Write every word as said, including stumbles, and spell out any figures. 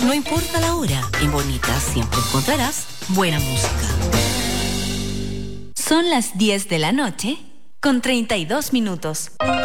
No importa la hora, en Bonita siempre encontrarás buena música. Son las diez de la noche con treinta y dos minutos.